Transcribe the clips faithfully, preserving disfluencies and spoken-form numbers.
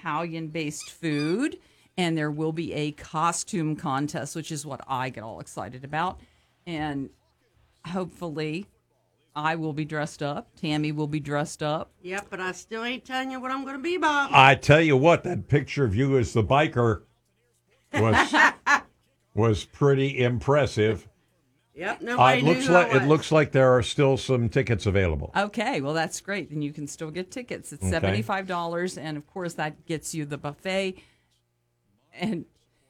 Italian-based food, and there will be a costume contest, which is what I get all excited about. And hopefully I will be dressed up. Tammy will be dressed up. Yep, but I still ain't telling you what I'm going to be, Bob. I tell you what, that picture of you as the biker was was pretty impressive. Yep, Uh, nobody it knew looks who like I was. it looks like there are still some tickets available. Okay, well, that's great. Then you can still get tickets. It's Okay. seventy-five dollars, and of course, that gets you the buffet. And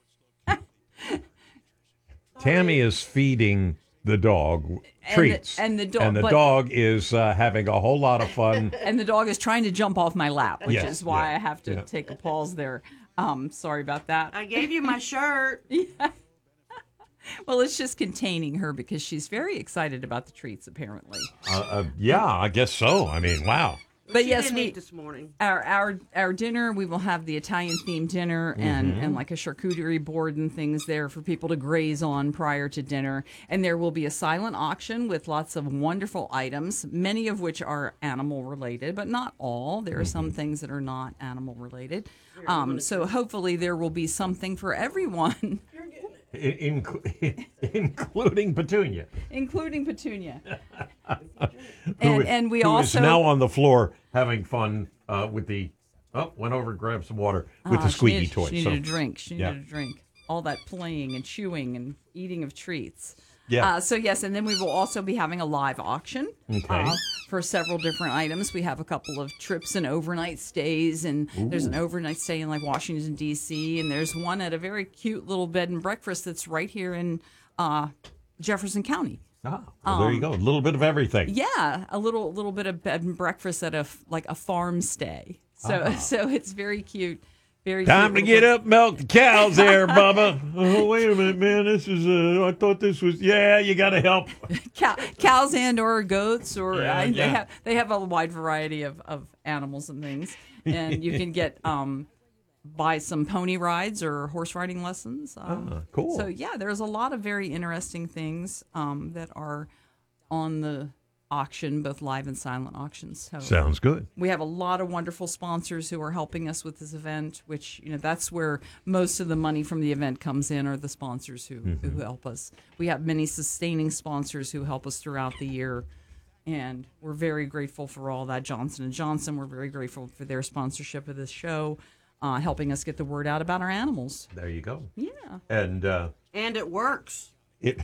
Tammy is feeding the dog treats, and the dog- and the but- dog is uh, having a whole lot of fun. and the dog is trying to jump off my lap, which Yes, is why yeah, I have to yeah. take a pause there. Um, sorry about that. I gave you my shirt. Well, it's just containing her because she's very excited about the treats, apparently. Uh, uh, yeah, I guess so. I mean, wow. But She yes, didn't we eat this morning. our our our dinner. We will have the Italian themed dinner and Mm-hmm. and like a charcuterie board and things there for people to graze on prior to dinner. And there will be a silent auction with lots of wonderful items, many of which are animal related, but not all. There are some Mm-hmm. things that are not animal related. Um, so hopefully there will be something for everyone. In, inclu- including Petunia, Including Petunia. who and, is- and we who also is now on the floor having fun uh, with the. Oh, went over and grabbed some water with Ah, the she squeaky needed, toy. She needed so, a drink. She needed yeah. a drink. All that playing and chewing and eating of treats. Yeah. Uh, so yes, and then we will also be having a live auction Okay. uh, for several different items. We have a couple of trips and overnight stays, and there's an overnight stay in like Washington D C, and there's one at a very cute little bed and breakfast that's right here in uh, Jefferson County. Ah, well, there you go. A little bit of everything. Um, Yeah, a little little bit of bed and breakfast at a f- like a farm stay. So Ah. so it's very cute. Very Time cute to little get up, milk the cows there, Bubba. Oh, wait a minute, man. This is, uh, I thought this was, yeah, you got to help. Cow, cows and or goats or Yeah, uh, yeah. they have they have a wide variety of, of animals and things, and you can get um buy some pony rides or horse riding lessons. Um, Ah, cool. So yeah, there's a lot of very interesting things um, that are on the auction, both live and silent auctions. So Sounds good. we have a lot of wonderful sponsors who are helping us with this event, which, you know, that's where most of the money from the event comes in, are the sponsors who, who help us. We have many sustaining sponsors who help us throughout the year, and we're very grateful for all that. Johnson and Johnson, we're very grateful for their sponsorship of this show, uh, helping us get the word out about our animals. There you go. Yeah, And uh, And it works. it,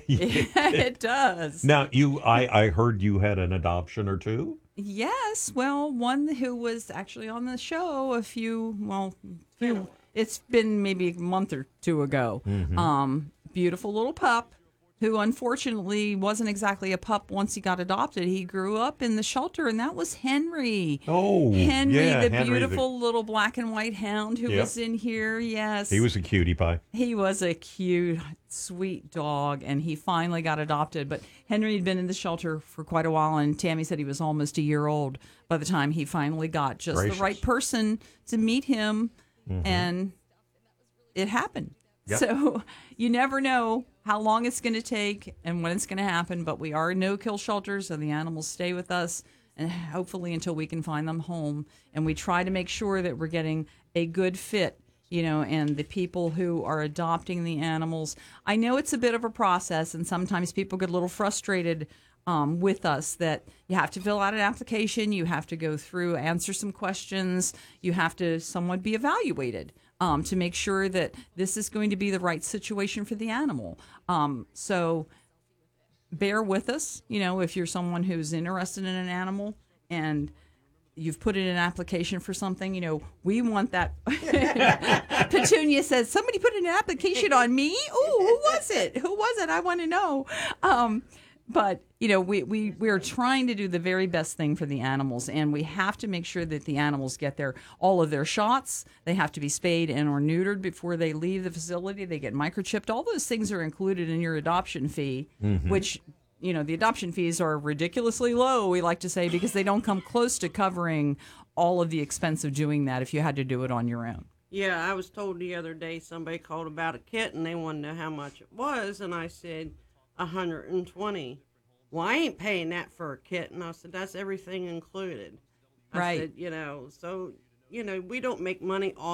it does. now, you, I, I heard you had an adoption or two. Yes, well, one who was actually on the show a few, well, few, it's been maybe a month or two ago. Um, beautiful little pup who unfortunately wasn't exactly a pup once he got adopted. He grew up in the shelter, and that was Henry. Oh, Henry, yeah, the Henry, the- beautiful little black and white hound who Yep. was in here. Yes. He was a cutie pie. He was a cute, sweet dog, and he finally got adopted. But Henry had been in the shelter for quite a while, and Tammy said he was almost a year old by the time he finally got just Gracious. the right person to meet him, and it happened. Yep. So you never know how long it's going to take and when it's going to happen, but we are no-kill shelters, so the animals stay with us, and hopefully until we can find them home. And we try to make sure that we're getting a good fit, you know, and the people who are adopting the animals. I know it's a bit of a process, and sometimes people get a little frustrated um, with us that you have to fill out an application, you have to go through, answer some questions, you have to somewhat be evaluated um, to make sure that this is going to be the right situation for the animal. Um, so bear with us, you know, if you're someone who's interested in an animal and you've put in an application for something, you know, we want that. Petunia says, somebody put in an application on me? Oh, who was it? Who was it? I want to know. Um, but, you know, we, we, we're trying to do the very best thing for the animals, and we have to make sure that the animals get their all of their shots. They have to be spayed and or neutered before they leave the facility. They get microchipped. All those things are included in your adoption fee, which, you know, the adoption fees are ridiculously low, we like to say, because they don't come close to covering all of the expense of doing that if you had to do it on your own. Yeah, I was told the other day somebody called about a kitten. They wanted to know how much it was, and I said one hundred twenty. Well, I ain't paying that for a kitten. I said, that's everything included. I Right. said, you know, so, you know, we don't make money off